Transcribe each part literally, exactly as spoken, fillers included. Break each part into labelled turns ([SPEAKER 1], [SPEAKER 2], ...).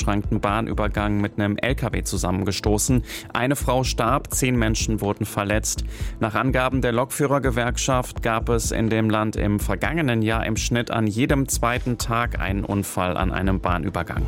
[SPEAKER 1] beschränkten Bahnübergang mit einem L K W zusammengestoßen. Eine Frau starb, zehn Menschen wurden verletzt. Nach Angaben der Lokführergewerkschaft gab es in dem Land im vergangenen Jahr im Schnitt an jedem zweiten Tag einen Unfall an einem Bahnübergang.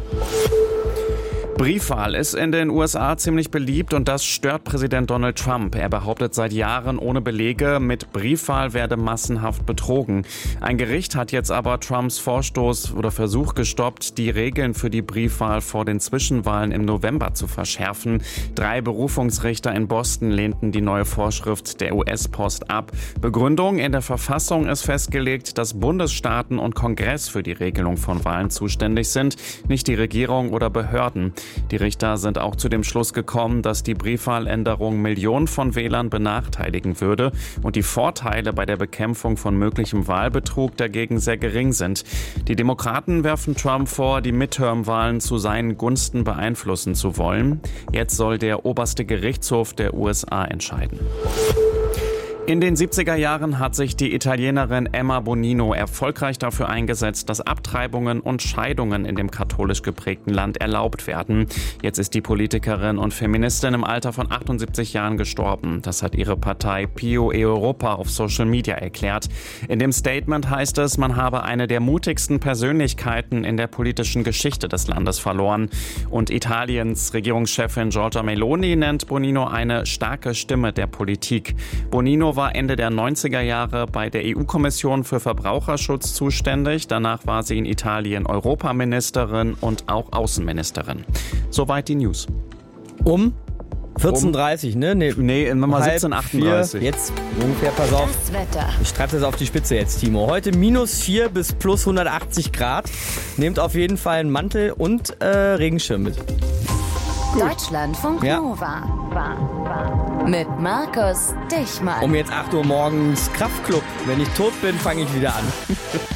[SPEAKER 1] Briefwahl ist in den U S A ziemlich beliebt und das stört Präsident Donald Trump. Er behauptet seit Jahren ohne Belege, mit Briefwahl werde massenhaft betrogen. Ein Gericht hat jetzt aber Trumps Vorstoß oder Versuch gestoppt, die Regeln für die Briefwahl vor den Zwischenwahlen im November zu verschärfen. Drei Berufungsrichter in Boston lehnten die neue Vorschrift der U S-Post ab. Begründung: In der Verfassung ist festgelegt, dass Bundesstaaten und Kongress für die Regelung von Wahlen zuständig sind, nicht die Regierung oder Behörden. Die Richter sind auch zu dem Schluss gekommen, dass die Briefwahländerung Millionen von Wählern benachteiligen würde und die Vorteile bei der Bekämpfung von möglichem Wahlbetrug dagegen sehr gering sind. Die Demokraten werfen Trump vor, die Midterm-Wahlen zu seinen Gunsten beeinflussen zu wollen. Jetzt soll der oberste Gerichtshof der U S A entscheiden. In den siebziger Jahren hat sich die Italienerin Emma Bonino erfolgreich dafür eingesetzt, dass Abtreibungen und Scheidungen in dem katholisch geprägten Land erlaubt werden. Jetzt ist die Politikerin und Feministin im Alter von achtundsiebzig Jahren gestorben. Das hat ihre Partei Pio e Europa auf Social Media erklärt. In dem Statement heißt es, man habe eine der mutigsten Persönlichkeiten in der politischen Geschichte des Landes verloren. Und Italiens Regierungschefin Giorgia Meloni nennt Bonino eine starke Stimme der Politik. Bonino war Ende der neunziger Jahre bei der E U-Kommission für Verbraucherschutz zuständig. Danach war sie in Italien Europaministerin und auch Außenministerin. Soweit die News.
[SPEAKER 2] Um vierzehn Uhr dreißig, ne? Nee,
[SPEAKER 1] nee Nummer siebzehn Uhr achtunddreißig.
[SPEAKER 2] Jetzt ungefähr, pass auf.
[SPEAKER 3] Das Wetter.
[SPEAKER 2] Ich treibe das auf die Spitze jetzt, Timo. Heute minus vier bis plus hundertachtzig Grad. Nehmt auf jeden Fall einen Mantel und äh, Regenschirm mit.
[SPEAKER 3] Deutschlandfunk
[SPEAKER 2] Ja.
[SPEAKER 3] Nova. Mit Markus Dichmann.
[SPEAKER 2] Um jetzt acht Uhr morgens Kraftclub. Wenn ich tot bin, fange ich wieder an.